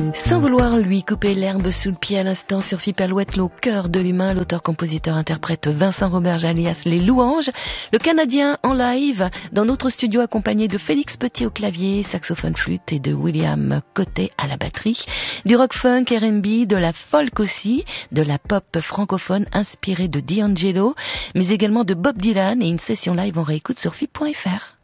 Sans vouloir lui couper l'herbe sous le pied à l'instant sur Alouette, au cœur de l'humain, l'auteur-compositeur-interprète Vincent Roberge alias Les Louanges, le Canadien en live dans notre studio accompagné de Félix Petit au clavier, saxophone flûte et de William Cotet à la batterie, du rock funk R&B, de la folk aussi, de la pop francophone inspirée de D'Angelo, mais également de Bob Dylan et une session live en réécoute sur FIP.fr.